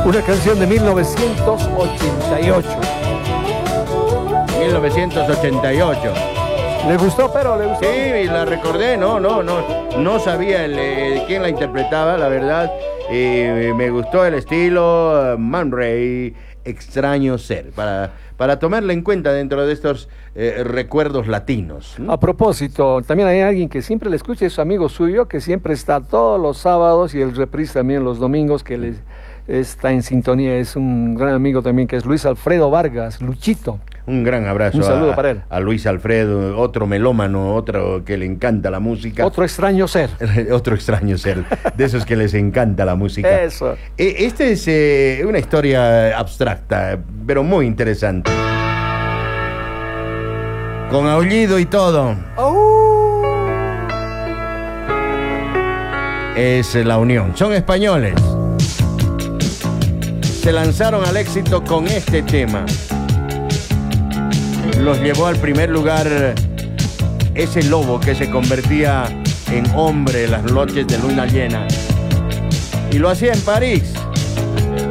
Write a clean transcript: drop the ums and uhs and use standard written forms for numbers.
Una canción de 1988. 1988. ¿Le gustó, pero le gustó? Sí, la recordé, no sabía quién la interpretaba, la verdad. Me gustó el estilo Man Ray, Extraño Ser, para tomarla en cuenta dentro de estos recuerdos latinos, ¿no? A propósito, también hay alguien que siempre le escucha, es su amigo suyo, que siempre está todos los sábados y el reprise también los domingos, que le está en sintonía. Es un gran amigo también, que es Luis Alfredo Vargas, Luchito. Un gran abrazo. Un saludo para él. A Luis Alfredo, otro melómano, otro que le encanta la música. Otro extraño ser. Otro extraño ser, de esos que les encanta la música. Eso. Esta es una historia abstracta, pero muy interesante. Con aullido y todo. Es La Unión. Son españoles. Se lanzaron al éxito con este tema. Los llevó al primer lugar ese lobo que se convertía en hombre en las noches de luna llena. Y lo hacía en París.